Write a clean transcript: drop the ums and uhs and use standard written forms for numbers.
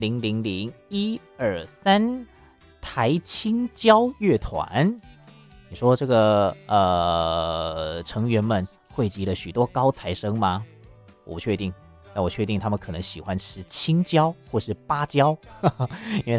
0000123台青交乐团。你说这个成员们汇集了许多高材生吗？我不确定，但我确定他们可能喜欢吃青椒或是芭蕉，因为